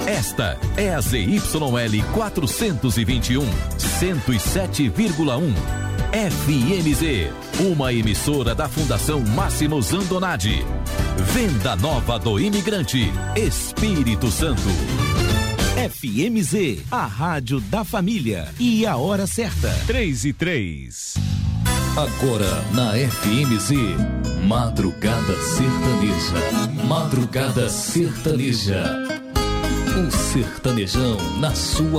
Esta é a ZYL 421, 107,1. FMZ, uma emissora da Fundação Máximo Zandonati. Venda Nova do Imigrante, Espírito Santo. FMZ, a rádio da família. E a hora certa, 3:03. Agora na FMZ, Madrugada Sertaneja. Madrugada Sertaneja. Um sertanejão na sua